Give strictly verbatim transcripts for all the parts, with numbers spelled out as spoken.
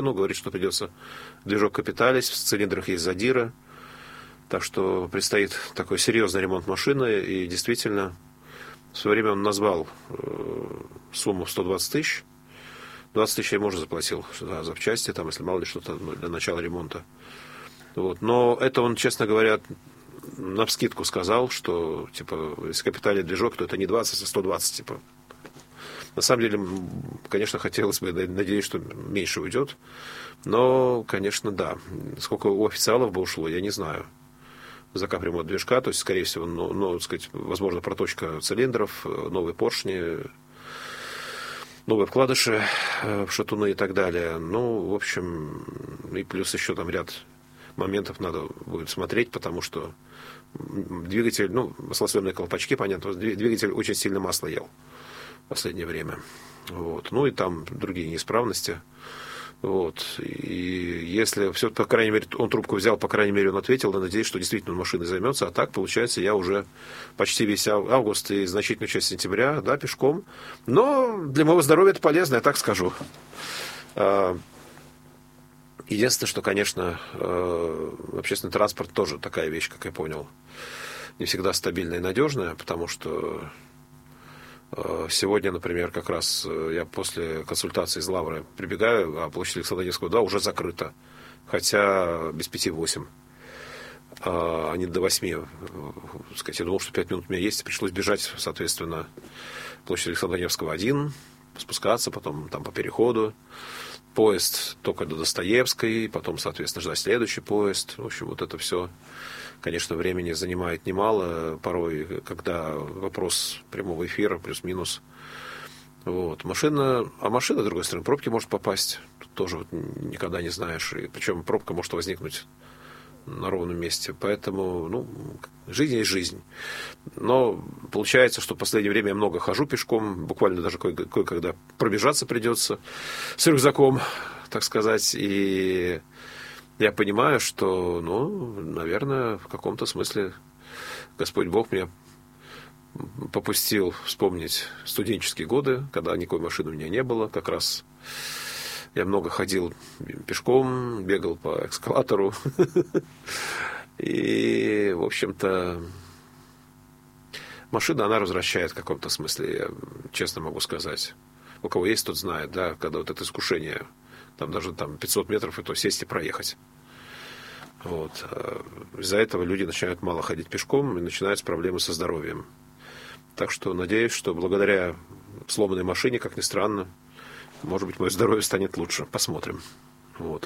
Ну, говорит, что придется движок капиталить, в цилиндрах есть задиры. Так что предстоит такой серьезный ремонт машины. И действительно, в свое время он назвал э, сумму в сто двадцать тысяч. двадцать тысяч я ему уже заплатил за запчасти, там, если мало ли что-то для начала ремонта. Вот. Но это он, честно говоря, навскидку сказал, что, типа, если капитальный движок, то это не двадцать, а сто двадцать, типа. На самом деле, конечно, хотелось бы, надеюсь, что меньше уйдет. Но, конечно, да. Сколько у официалов бы ушло, я не знаю. За капремонт движка, то есть, скорее всего, ну, ну, так сказать, возможно, проточка цилиндров, новые поршни, новые вкладыши в шатуны и так далее. Ну, в общем, и плюс еще там ряд моментов надо будет смотреть, потому что двигатель, ну, маслосъемные колпачки, понятно, двигатель очень сильно масло ел в последнее время. Вот. Ну и там другие неисправности. Вот. И если все, по крайней мере, он трубку взял, по крайней мере, он ответил, я надеюсь, что действительно он машиной займется. А так, получается, я уже почти весь август и значительную часть сентября, да, пешком. Но для моего здоровья это полезно, я так скажу. Единственное, что, конечно, общественный транспорт тоже такая вещь, как я понял, не всегда стабильная и надежная, потому что сегодня, например, как раз я после консультации из Лавры прибегаю, а площадь Александра Невского, да, уже закрыта. Хотя без пяти восемь. А не до восьми. Сказать, я думал, что пять минут у меня есть. Пришлось бежать, соответственно, площадь Александра Невского один, спускаться, потом там по переходу. Поезд только до Достоевской, потом, соответственно, ждать следующий поезд. В общем, вот это все, конечно, времени занимает немало. Порой, когда вопрос прямого эфира, плюс-минус. Вот. Машина, а машина, с другой стороны, пробки может попасть. Тут тоже вот никогда не знаешь. И причем пробка может возникнуть на ровном месте. Поэтому, ну, жизнь есть жизнь. Но получается, что в последнее время я много хожу пешком. Буквально даже кое- кое-когда пробежаться придется с рюкзаком, так сказать. И я понимаю, что, ну, наверное, в каком-то смысле Господь Бог меня попустил вспомнить студенческие годы, когда никакой машины у меня не было. Как раз я много ходил пешком, бегал по эскалатору. И, в общем-то, машина, она развращает в каком-то смысле, я честно могу сказать. У кого есть, тот знает, да, когда вот это искушение, там даже там пятьсот метров, и то сесть и проехать. Вот. Из-за этого люди начинают мало ходить пешком, и начинаются проблемы со здоровьем. Так что надеюсь, что благодаря сломанной машине, как ни странно, может быть, мое здоровье станет лучше. Посмотрим. Вот.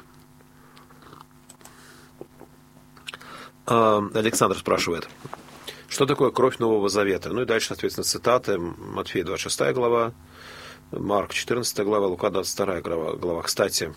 Александр спрашивает, что такое кровь Нового Завета? Ну и дальше, соответственно, цитаты. Матфея двадцать шестая глава, Марк четырнадцатая глава, Лука двадцать вторая глава. Кстати,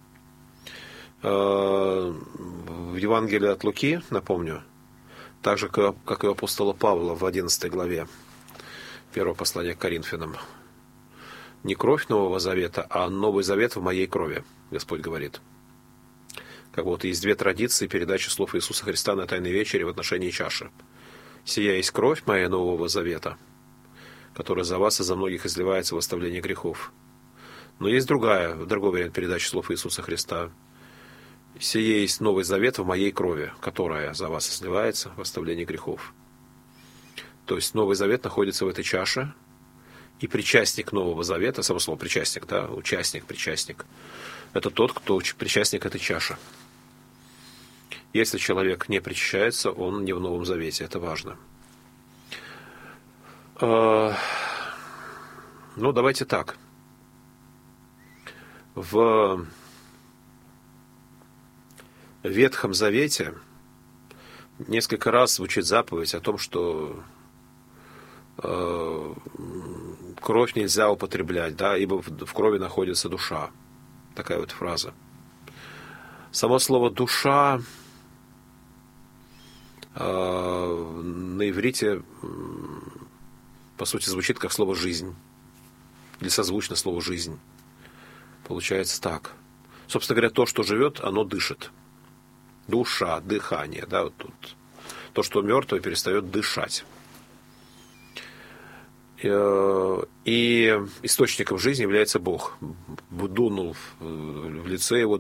в Евангелии от Луки, напомню, так же, как и у апостола Павла в одиннадцатой главе первого послания к Коринфянам, не кровь Нового Завета, а Новый Завет в моей крови, Господь говорит. Как вот есть две традиции передачи слов Иисуса Христа на Тайной вечере в отношении чаши. «Сия есть кровь моя Нового Завета, которая за вас и за многих изливается в оставление грехов». Но есть другая, другой вариант передачи слов Иисуса Христа. «Сие есть Новый Завет в моей крови, которая за вас изливается в оставление грехов». То есть Новый Завет находится в этой чаше, и причастник Нового Завета, само слово причастник, да, участник, причастник, это тот, кто причастник этой чаши. Если человек не причащается, он не в Новом Завете, это важно. Ну, давайте так. В Ветхом Завете несколько раз звучит заповедь о том, что кровь нельзя употреблять, да, ибо в крови находится душа. Такая вот фраза. Само слово «душа» э, на иврите, по сути, звучит как слово «жизнь». Или созвучно слову «жизнь». Получается так. Собственно говоря, то, что живет, оно дышит. Душа, дыхание. Да, вот тут. То, что мертвое, перестает дышать. И источником жизни является Бог. Дунул в лице его,